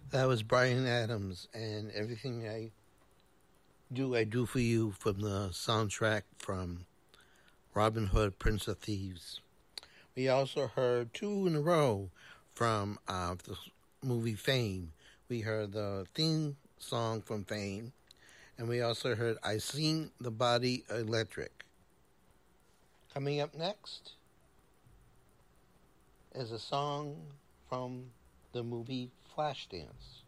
That was Brian Adams and Everything I Do for You from the soundtrack from Robin Hood, Prince of Thieves. We also heard two in a row from the movie Fame. We heard the theme song from Fame, and we also heard I Seen the Body Electric. Coming up next is a song from the movie Flashdance.